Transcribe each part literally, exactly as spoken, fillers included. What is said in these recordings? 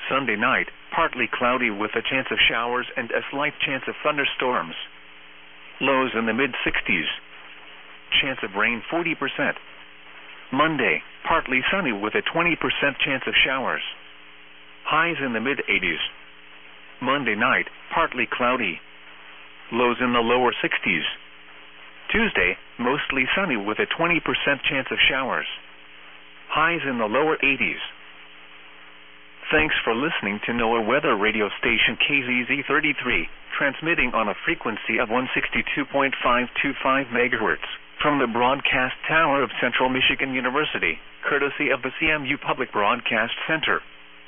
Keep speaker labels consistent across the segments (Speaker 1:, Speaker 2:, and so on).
Speaker 1: Sunday night, partly cloudy with a chance of showers and a slight chance of thunderstorms. Lows in the mid sixties. Chance of rain forty percent. Monday, partly sunny with a twenty percent chance of showers. Highs in the mid eighties. Monday night, partly cloudy. Lows in the lower sixties. Tuesday, mostly sunny with a twenty percent chance of showers. Highs in the lower eighties. Thanks for listening to NOAA Weather Radio Station K Z Z thirty-three, transmitting on a frequency of one sixty-two point five two five megahertz, from the broadcast tower of Central Michigan University, courtesy of the C M U Public Broadcast Center.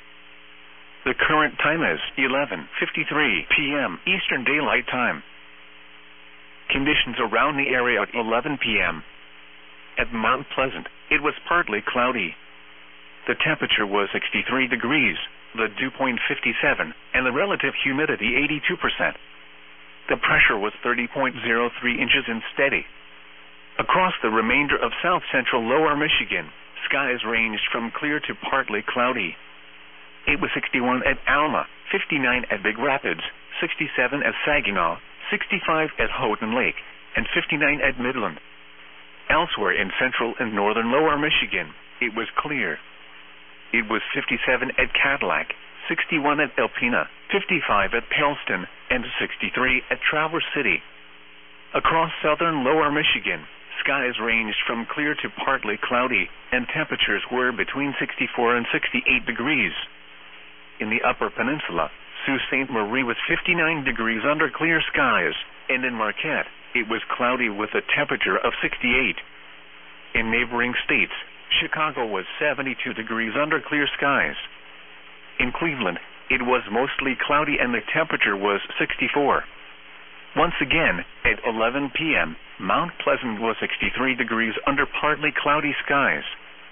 Speaker 1: The current time is eleven fifty-three p m Eastern Daylight Time. Conditions around the area at eleven p m At Mount Pleasant, it was partly cloudy. The temperature was sixty-three degrees, the dew point fifty-seven, and the relative humidity eighty-two percent. The pressure was thirty point zero three inches and steady. Across the remainder of south-central lower Michigan, skies ranged from clear to partly cloudy. It was sixty-one at Alma, fifty-nine at Big Rapids, sixty-seven at Saginaw, sixty-five at Houghton Lake, and fifty-nine at Midland. Elsewhere in central and northern lower Michigan, it was clear. It was fifty-seven at Cadillac, sixty-one at Alpena, fifty-five at Paleston, and sixty-three at Traverse City. Across southern lower Michigan, skies ranged from clear to partly cloudy, and temperatures were between sixty-four and sixty-eight degrees. In the Upper Peninsula, Sault Ste. Marie was fifty-nine degrees under clear skies, and in Marquette, it was cloudy with a temperature of sixty-eight. In neighboring states, Chicago was seventy-two degrees under clear skies. In Cleveland, it was mostly cloudy and the temperature was sixty-four. Once again, at eleven p m, Mount Pleasant was sixty-three degrees under partly cloudy skies.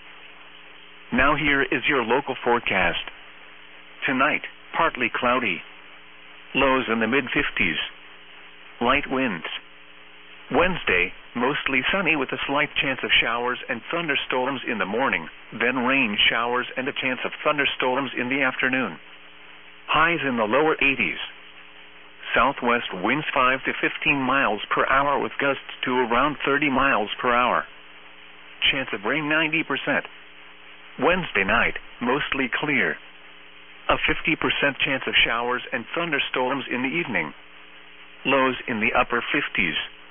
Speaker 1: Now here is your local forecast. Tonight, partly cloudy. Lows in the mid fifties. Light winds. Wednesday, mostly sunny with a slight chance of showers and thunderstorms in the morning, then rain showers and a chance of thunderstorms in the afternoon. Highs in the lower eighties. Southwest winds five to fifteen miles per hour with gusts to around thirty miles per hour. Chance of rain ninety percent. Wednesday night, mostly clear. A fifty percent chance of showers and thunderstorms in the evening. Lows in the upper fifties.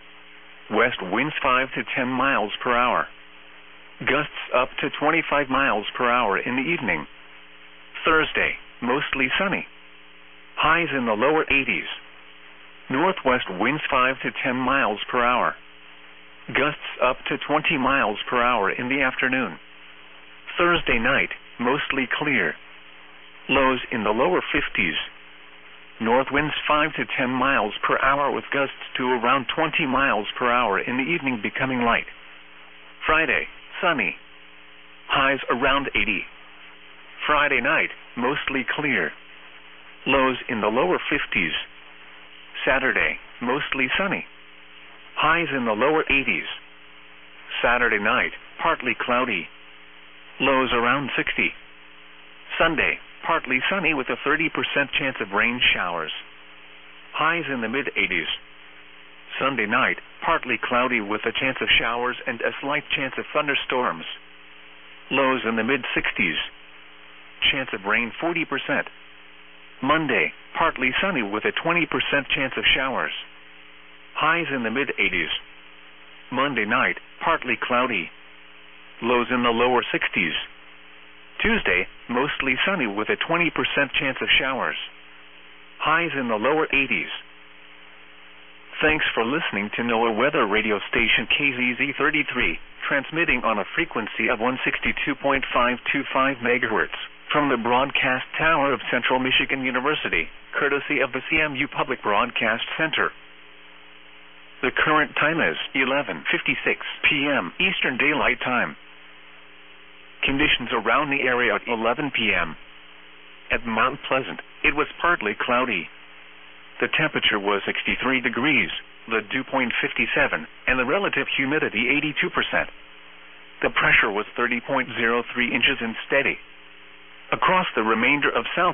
Speaker 1: West winds five to ten miles per hour. Gusts up to twenty-five miles per hour in the evening. Thursday, mostly sunny. Highs in the lower eighties. Northwest winds five to ten miles per hour. Gusts up to twenty miles per hour in the afternoon. Thursday night, mostly clear. Lows in the lower fifties. North winds five to ten miles per hour with gusts to around twenty miles per hour in the evening becoming light. Friday, sunny. Highs around eighty. Friday night, mostly clear. Lows in the lower fifties. Saturday, mostly sunny. Highs in the lower eighties. Saturday night, partly cloudy. Lows around sixty. Sunday, partly sunny with a thirty percent chance of rain showers. Highs in the mid eighties. Sunday night, partly cloudy with a chance of showers and a slight chance of thunderstorms. Lows in the mid sixties. Chance of rain forty percent. Monday, partly sunny with a twenty percent chance of showers. Highs in the mid eighties. Monday night, partly cloudy. Lows in the lower sixties. Tuesday, mostly sunny with a twenty percent chance of showers. Highs in the lower eighties. Thanks for listening to NOAA Weather Radio Station K Z Z thirty-three, transmitting on a frequency of one sixty-two point five two five megahertz, from the broadcast tower of Central Michigan University, courtesy of the C M U Public Broadcast Center. The current time is eleven fifty-six p m Eastern Daylight Time. Conditions around the area at eleven p m At Mount Pleasant, it was partly cloudy. The temperature was sixty-three degrees, the dew point fifty-seven, and the relative humidity eighty-two percent. The pressure was thirty point zero three inches and steady. Across the remainder of South